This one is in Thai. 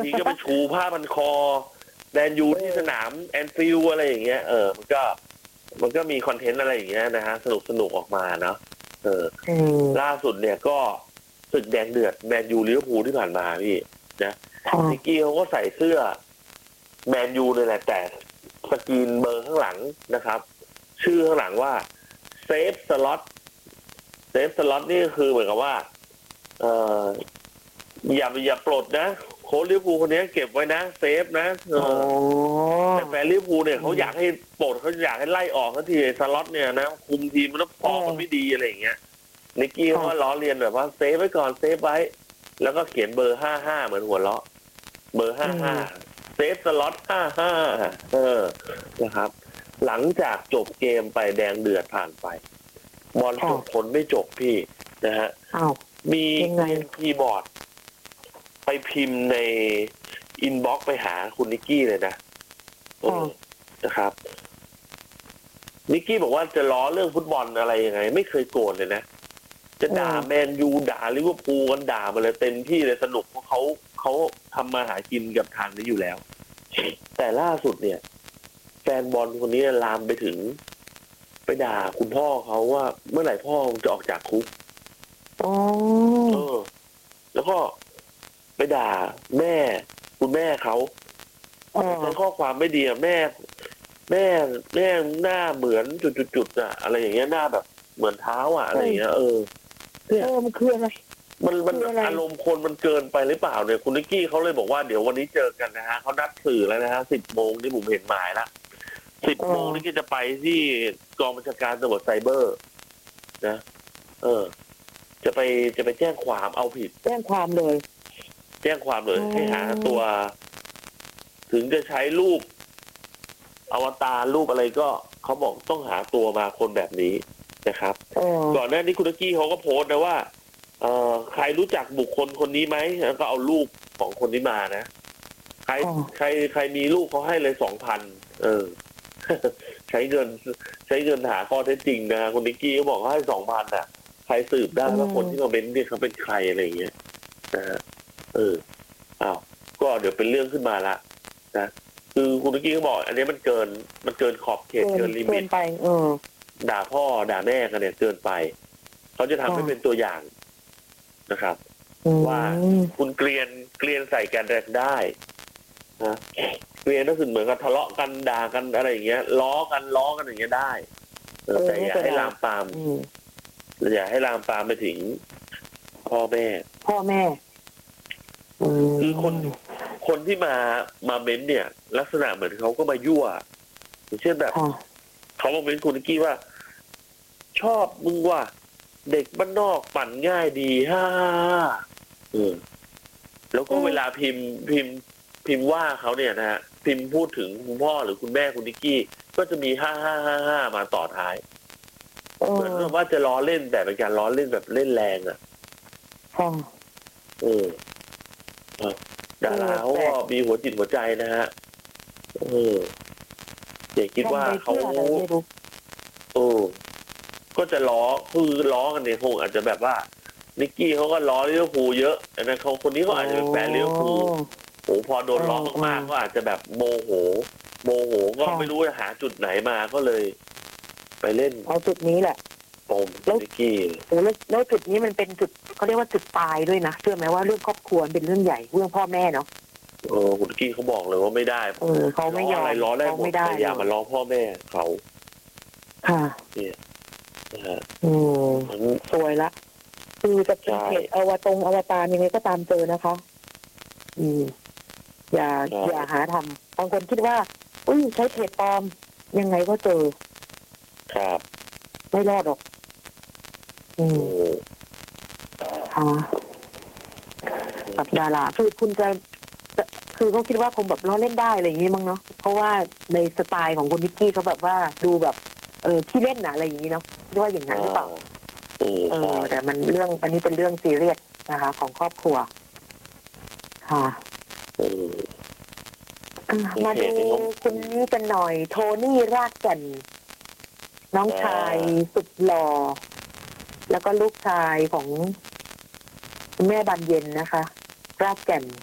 ทีก็ไปชูผ้าพันคอแมนยูที่สนามแอนฟิลด์อะไรอย่างเงี้ยมันก็มีคอนเทนต์อะไรอย่างเงี้ยนะฮะสนุกออกมาเนาะล่าสุดเนี่ยก็ศึกแดงเดือดแมนยูลิเวอร์พูลที่ผ่านมาพี่นะนิกกี้เขาก็ใส่เสื้อแมนยูเลยแหละแต่สกรีนเบอร์ข้างหลังนะครับชื่อข้างหลังว่าเซฟสล็อตนี่คือเหมือนกับว่าอย่าปลดนะโค้ชลิเวอร์พูลคนนี้เก็บไว้นะเซฟนะแต่แฟนลิเวอร์พูลเนี่ยเขาอยากให้ปลดเขาอยากให้ไล่ออกทันทีสล็อตเนี่ยนะคุมทีมมันต้องออกมันไม่ดีอะไรอย่างเงี้ยนิกกี้เขาล้อเลียนแบบว่าเซฟไว้ก่อนเซฟไว้แล้วก็เขียนเบอร์55เหมือนหัวเราะเบอร์55เซฟสล็อต55นะครับหลังจากจบเกมไปแดงเดือดผ่านไปบอลจบผลไม่จบพี่นะฮะมีคีย์บอร์ดไปพิมพ์ในอินบ็อกซ์ไปหาคุณนิกกี้เลยนะนะครับนิกกี้บอกว่าจะล้อเรื่องฟุตบอลอะไรยังไงไม่เคยโกรธเลยนะจะด่าแมนยูด่าลิเวอร์พูลกันด่ามาเลยเต็มที่เลยสนุกเพราะเขาทำมาหากินกับทางนี้อยู่แล้วแต่ล่าสุดเนี่ยแฟนบอลคนนี้ลามไปถึงไปด่าคุณพ่อเขาว่าเมื่อไหร่พ่อจะออกจากคุกแล้วก็ไปด่าคุณแม่เขาใช้ข้อความไม่ดีแม่หน้าเหมือนจุดๆอะไรอย่างเงี้ยหน้าแบบเหมือนเท้าอะไรอย่างเงี้ยมันคืออะไรมันอารมณ์คนมันเกินไปหรือเปล่าเนี่ยคุณนิกกี้เขาเลยบอกว่าเดี๋ยววันนี้เจอกันนะฮะเขานัดสื่อแล้วนะฮะ 10 โมงที่ผมเห็นหมายละ10 โมงนี่ก็จะไปที่กองบัญชาการตำรวจไซเบอร์นะจะไปแจ้งความเอาผิดแจ้งความเลยให้หาตัวถึงจะใช้รูปอวตารรูปอะไรก็เขาบอกต้องหาตัวมาคนแบบนี้นะครับก่อนหน้านี้คุณนิกกี้เขาก็โพสต์นะว่าใครรู้จักบุคคลคนนี้ไหมแล้วก็เอารูปของคนนี้มานะใครมีรูปเขาให้เลย 2,000 ใช้เงินหาข้อเท็จจริงนะคุณนิกกี้เขาบอกเขาให้ 2,000 อ่ะใครสืบได้ว่าคนที่มาเม้นเนี่ยเขาเป็นใครอะไรอย่างเงี้ยนะฮะก็เดี๋ยวเป็นเรื่องขึ้นมาละนะคือคุณนิกกี้เขาบอกอันนี้มันเกินขอบเขตเกินลิมิตไปด่าพ่อด่าแม่กันเนี่ยเกินไปเขาจะทำให้เป็นตัวอย่างนะครับว่าคุณเกลียนใส่กันได้นะเกลียนก็คือเหมือนกับทะเลาะกันด่ากันอะไรอย่างเงี้ยล้อกันอย่างเงี้ยได้แต่อย่าให้ลามปามไปถึงพ่อแม่คือคนที่มาเม้นเนี่ยลักษณะเหมือนเขาก็มายั่วอย่างเช่นแบบเขามาเม้นคุณนิกกี้ว่าชอบมึงว่าเด็กบ้านนอกปั่นง่ายดีแล้วก็เวลาพิมพ์ว่าเขาเนี่ยนะฮะพิมพ์พูดถึงคุณพ่อหรือคุณแม่คุณนิกกี้ก็จะมี5555มาต่อท้ายเหมือนกับว่าจะล้อเล่นแต่เป็นการล้อเล่นแบบเล่นแรงดาราเขาก็มีหัวจิตหัวใจนะฮะเด็กคิดว่าเขาก็จะล้อกันเนี่ยคงอาจจะแบบว่านิกกี้เขาก็ล้อลิเวอร์พูลเยอะแต่นั้นเขาคนนี้เขาอาจจะเป็นแฟนลิเวอร์พูลพอโดนล้อมากๆก็อาจจะแบบโมโหก็ไม่รู้จะหาจุดไหนมาก็เลยไปเล่นเอาจุดนี้แหละนิกกี้แล้วจุดนี้มันเป็นจุดเขาเรียกว่าจุดตายด้วยนะเชื่อไหมว่าเรื่องครอบครัวเป็นเรื่องใหญ่เรื่องพ่อแม่เนาะคุณนิกกี้เขาบอกเลยว่าไม่ได้เขาไม่ยอมอะไรล้อได้หมดแต่อย่ามาล้อพ่อแม่เขาค่ะเนี่ยสวยละคือจะเป็นเพจอวตารยังไงก็ตามเจอนะคะอย่าหาทำบางคนคิดว่าใช้เพจปลอมยังไงก็เจอครับไม่รอดหรอกกับดาราคือคุณจะคือเขาคิดว่าคงแบบล้อเล่นได้อะไรอย่างนี้มั้งเนาะเพราะว่าในสไตล์ของคุณนิกกี้เขาแบบว่าดูแบบที่เล่นนะอะไรอย่างนี้เนาะด้วยอย่างนั้นหรือเปล่าแต่มันเรื่องอันนี้เป็นเรื่องซีเรียสนะคะของครอบครัวค่ะมาดูคุณนี้กันหน่อยโทนี่รากแก่นน้องชายสุดหล่อแล้วก็ลูกชายของแม่บานเย็นนะคะรากแก่น